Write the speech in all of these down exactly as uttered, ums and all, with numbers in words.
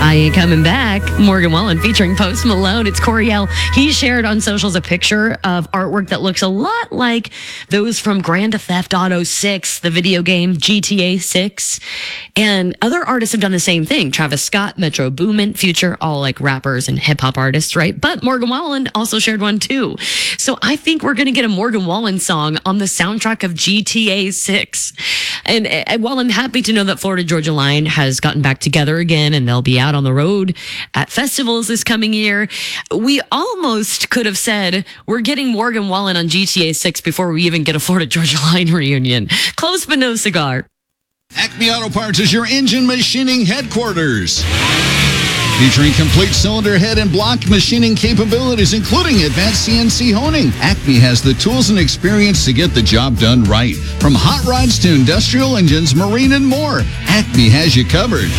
I Ain't Coming Back. Morgan Wallen featuring Post Malone. It's Coriel. He shared on socials a picture of artwork that looks a lot like those from Grand Theft Auto six, the video game G T A six. And other artists have done the same thing. Travis Scott, Metro Boomin, Future, all like rappers and hip hop artists, right? But Morgan Wallen also shared one too. So I think we're going to get a Morgan Wallen song on the soundtrack of G T A six. And, and while I'm happy to know that Florida Georgia Line has gotten back together again and they'll be out on the road at festivals this coming year, we almost could have said we're getting Morgan Wallen on G T A six before we even get a Florida Georgia Line reunion. Close but no cigar. Acme Auto Parts is your engine machining headquarters. Featuring complete cylinder head and block machining capabilities, including advanced C N C honing. Acme has the tools and experience to get the job done right. From hot rods to industrial engines, marine, and more, Acme has you covered.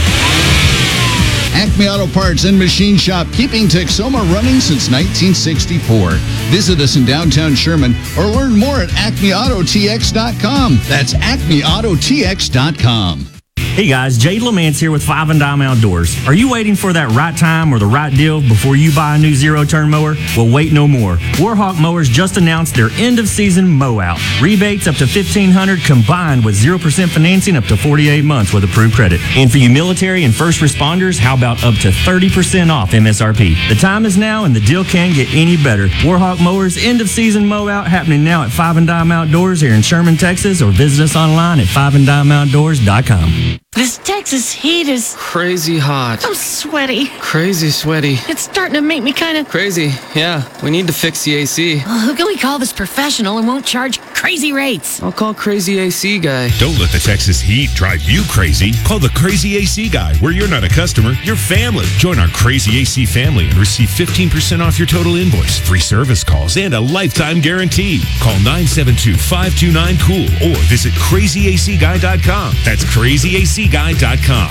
Acme Auto Parts and Machine Shop, keeping Texoma running since nineteen sixty-four. Visit us in downtown Sherman or learn more at acme auto t x dot com. That's acme auto t x dot com. Hey guys, Jade Lamance here with Five and Dime Outdoors. Are you waiting for that right time or the right deal before you buy a new zero-turn mower? Well, wait no more. Warhawk Mowers just announced their end-of-season mow-out. Rebates up to fifteen hundred dollars combined with zero percent financing up to forty-eight months with approved credit. And for you military and first responders, how about up to thirty percent off M S R P? The time is now and the deal can't get any better. Warhawk Mowers end-of-season mow-out happening now at Five and Dime Outdoors here in Sherman, Texas, or visit us online at five and dime outdoors dot com. This Texas heat is crazy hot. I'm sweaty. Crazy sweaty. It's starting to make me kind of crazy. Yeah, we need to fix the A C. Well, who can we call this professional and won't charge crazy rates? I'll call Crazy A C Guy. Don't let the Texas heat drive you crazy. Call the Crazy A C Guy, where you're not a customer, you're family. Join our Crazy A C family and receive fifteen percent off your total invoice, free service calls, and a lifetime guarantee. Call nine seven two, five two nine, cool or visit crazy a c guy dot com. That's crazy a c guy dot com.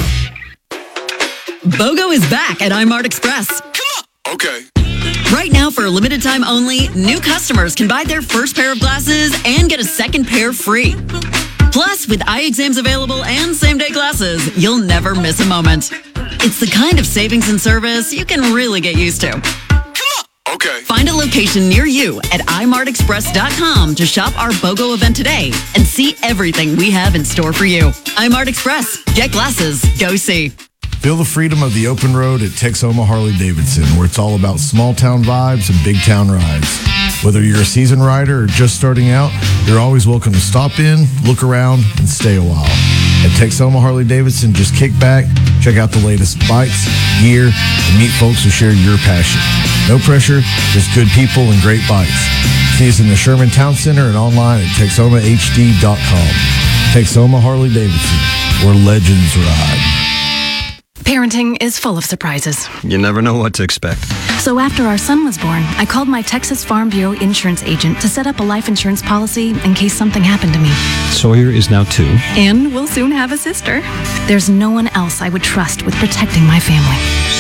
BOGO is back at iMart Express. Come on. Okay. Right now, for a limited time only, new customers can buy their first pair of glasses and get a second pair free. Plus, with eye exams available and same-day glasses, you'll never miss a moment. It's the kind of savings and service you can really get used to. Okay. Find a location near you at i mart express dot com to shop our BOGO event today and see everything we have in store for you. iMart Express. Get glasses. Go see. Feel the freedom of the open road at Texoma Harley-Davidson, where it's all about small-town vibes and big-town rides. Whether you're a seasoned rider or just starting out, you're always welcome to stop in, look around, and stay a while. At Texoma Harley-Davidson, just kick back, check out the latest bikes, gear, and meet folks who share your passion. No pressure, just good people and great bikes. See us in the Sherman Town Center and online at texoma h d dot com. Texoma Harley-Davidson, where legends ride. Parenting is full of surprises. You never know what to expect. So after our son was born, I called my Texas Farm Bureau insurance agent to set up a life insurance policy in case something happened to me. Sawyer is now two. And we'll soon have a sister. There's no one else I would trust with protecting my family.